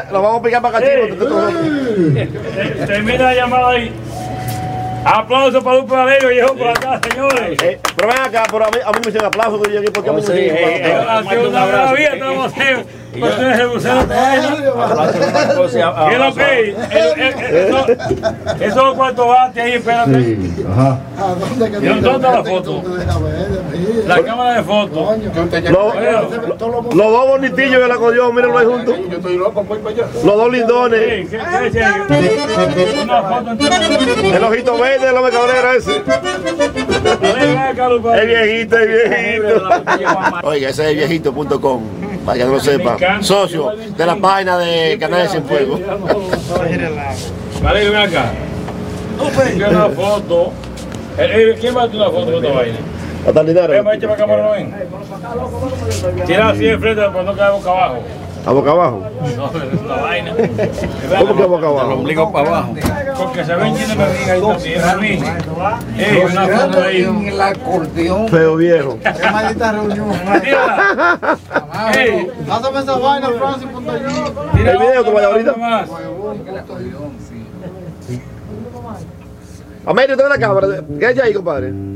lo vamos a picar para cachimbo. Termina la llamada ahí. Aplausos para un paradero, viejo, por acá, señores. Pero ven acá, pero a mí me hicieron aplausos que yo aquí, porque a mí no me hicieron Una maravilla, estamos haciendo. ¿Qué es lo que es? Esos cuantos bates ahí, espérate. ¿Y dónde está la foto? La cámara de fotos. Los dos bonitillos que la cogió, mírenlo ahí juntos. Yo estoy loco, voy para allá. Los dos lindones. Una foto entre El ojito verde, el hombre cabrera ese. Es viejito, es viejito. Oiga, ese es viejito.com, para que no lo sepa. Socio de la página de Canales Sin Fuego. Vale, ven acá. Una foto. ¿Quién va a hacer una foto de esta vaina? Hasta el dinero. ¿Qué para cámara no ven? Tira así de frente para no quedar boca abajo. ¿A boca abajo? No, la vaina. ¿Cómo que a boca abajo? El ombligo para abajo. Porque se ven tiene barriga ahí también. Una foto ahí. El acordeón. Feo viejo. Qué maldita reunión. Pásame esa vaina, Francis, punto yo. El video que vaya ahorita. Américo, está en la cámara. ¿Qué hay ahí, compadre?